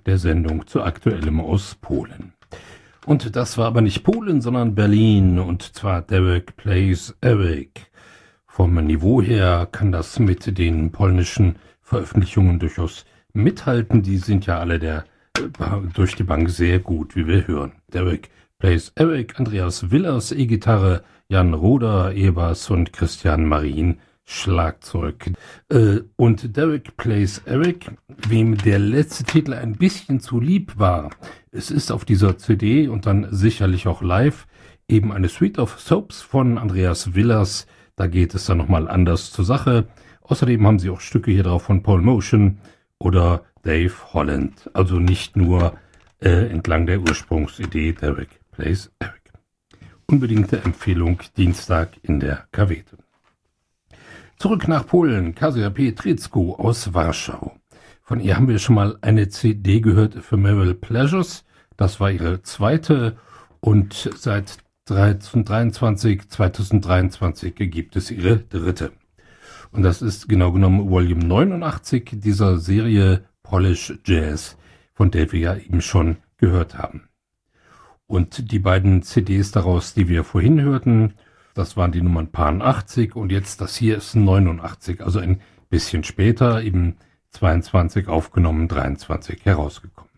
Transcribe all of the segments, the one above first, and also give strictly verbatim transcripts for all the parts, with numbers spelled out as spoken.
der Sendung zu Aktuellem aus Polen. Und das war aber nicht Polen, sondern Berlin, und zwar Derek Plays Eric. Vom Niveau her kann das mit den polnischen Veröffentlichungen durchaus mithalten. Die sind ja alle der durch die Bank sehr gut, wie wir hören. Derek Plays Eric, Andreas Willers E-Gitarre, Jan Roder E-Bass und Christian Marin Schlagzeug. Äh, und Derek Plays Eric, wem der letzte Titel ein bisschen zu lieb war, es ist auf dieser C D und dann sicherlich auch live eben eine Suite of Soaps von Andreas Willers. Da geht es dann nochmal anders zur Sache. Außerdem haben sie auch Stücke hier drauf von Paul Motion oder Dave Holland. Also nicht nur äh, entlang der Ursprungsidee Derek Plays Eric. Unbedingte Empfehlung Dienstag in der Kawete. Zurück nach Polen, Kasia Pietrzko aus Warschau. Von ihr haben wir schon mal eine C D gehört, Ephemeral Pleasures. Das war ihre zweite und seit zweitausenddreiundzwanzig gibt es ihre dritte. Und das ist genau genommen Volume neunundachtzig dieser Serie Polish Jazz, von der wir ja eben schon gehört haben. Und die beiden C Ds daraus, die wir vorhin hörten, das waren die Nummern achtzig und jetzt das hier ist neunundachtzig, also ein bisschen später, eben zweiundzwanzig aufgenommen, dreiundzwanzig herausgekommen.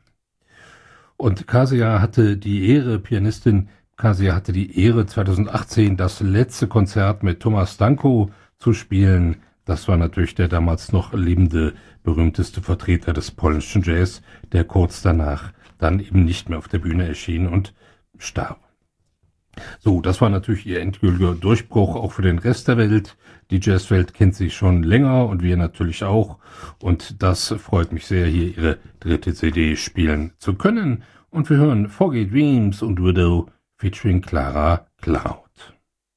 Und Kasia hatte die Ehre, Pianistin Kasia hatte die Ehre, zweitausendachtzehn das letzte Konzert mit Thomas Danko zu spielen. Das war natürlich der damals noch lebende, berühmteste Vertreter des polnischen Jazz, der kurz danach dann eben nicht mehr auf der Bühne erschien und starb. So, das war natürlich ihr endgültiger Durchbruch auch für den Rest der Welt. Die Jazzwelt kennt sie schon länger und wir natürlich auch. Und das freut mich sehr, hier ihre dritte C D spielen zu können. Und wir hören Foggy Dreams und Widow featuring Clara Cloud.